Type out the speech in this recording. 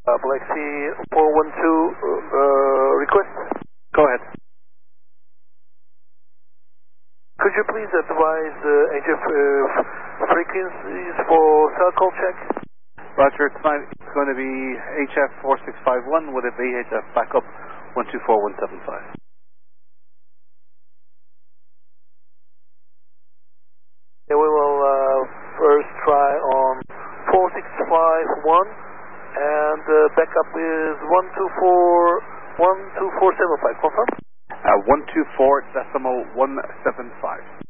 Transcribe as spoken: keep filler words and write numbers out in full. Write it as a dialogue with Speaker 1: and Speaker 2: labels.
Speaker 1: Uh, Black Sea four one two, uh, request.
Speaker 2: Go ahead.
Speaker 1: Could you please advise uh, H F uh, frequencies for cell call check?
Speaker 2: Roger, tonight it's going to be H F four six five one with a V H F backup one two four one seven five.
Speaker 1: Yeah, we will uh, first try on four six five one and uh, backup is one two four one two four seven five. Confirm?
Speaker 2: Uh, one two four decimal one seven five.